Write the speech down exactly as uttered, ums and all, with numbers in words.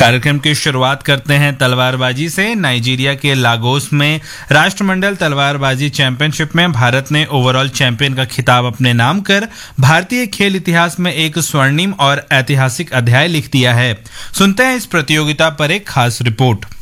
कार्यक्रम की शुरुआत करते हैं तलवारबाजी से। नाइजीरिया के लागोस में राष्ट्रमंडल तलवारबाजी चैंपियनशिप में भारत ने ओवरऑल चैंपियन का खिताब अपने नाम कर भारतीय खेल इतिहास में एक स्वर्णिम और ऐतिहासिक अध्याय लिख दिया है। सुनते हैं इस प्रतियोगिता पर एक खास रिपोर्ट।